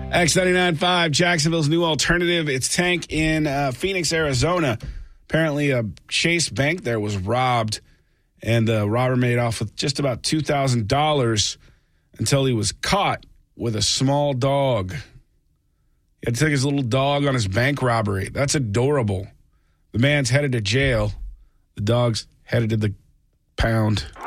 X99.5, Jacksonville's new alternative. It's Tank in Phoenix, Arizona. Apparently, a Chase Bank there was robbed, and the robber made off with just about $2,000 until he was caught with a small dog. He had to take his little dog on his bank robbery. That's adorable. The man's headed to jail. The dog's headed to the pound.